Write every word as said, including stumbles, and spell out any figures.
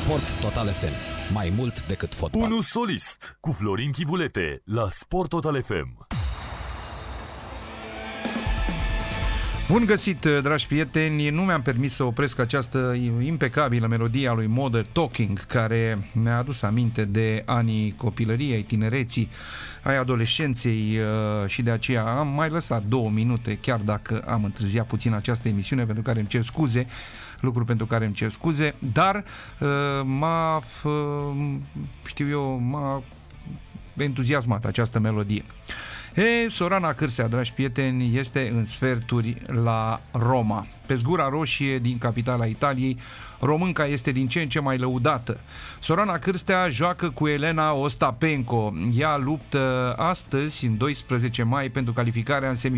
Sport Total F M. Mai mult decât fotbal. Unu solist cu Florin Chivulete la Sport Total F M. Bun găsit, dragi prieteni! Nu mi-am permis să opresc această impecabilă melodie a lui Modern Talking, care mi-a adus aminte de anii copilăriei, tinereții, ai adolescenței și de aceea am mai lăsat două minute, chiar dacă am întârziat puțin această emisiune, pentru care îmi cer scuze, lucru pentru care îmi cer scuze, dar m-a, știu eu, m-a entuziasmat această melodie. E, Sorana Cârsea, dragi prieteni, este în sferturi la Roma. Pe zgura roșie din capitala Italiei, românca este din ce în ce mai lăudată. Sorana Cârsea joacă cu Elena Ostapenko. Ea luptă astăzi, în doisprezece mai, pentru calificarea în semifinală